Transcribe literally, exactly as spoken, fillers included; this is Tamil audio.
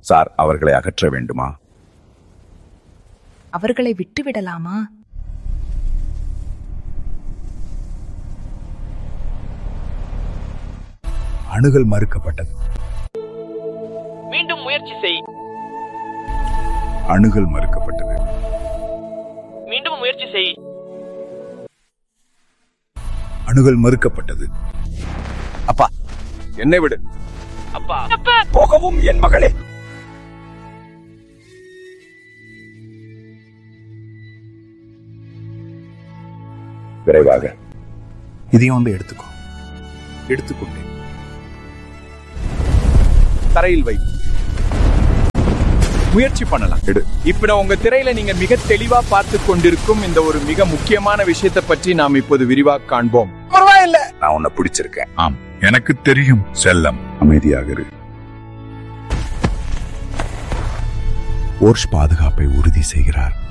சார், அவர்களை அகற்ற வேண்டுமா? அவர்களை விட்டுவிடலாமா? அணுகல் மறுக்கப்பட்டது. மீண்டும் முயற்சி செய். அணுகல் மறுக்கப்பட்டது. மீண்டும் முயற்சி செய். அணுகல் மறுக்கப்பட்டது. அப்பா, என்னை விடு. அப்பா, போகவும் என் மகளே. விரைவாக இதையும் வந்து எடுத்துக்கோ. எடுத்துக்கொண்டேன். தரையில் வை. முயற்சி பண்ணலாம். இப்ப உங்க திரையில நீங்க மிக தெளிவா பார்த்து கொண்டிருக்கும் இந்த ஒரு மிக முக்கியமான விஷயத்தை பற்றி நாம் இப்போது விரிவாக காண்போம். பரவாயில்ல, நான் உன்னை பிடிச்சிருக்கேன். ஆம், எனக்கு தெரியும் செல்லம். அமைதியாக இரு. ஓர்ஷ் பாதுகாப்பை உறுதி செய்கிறார்.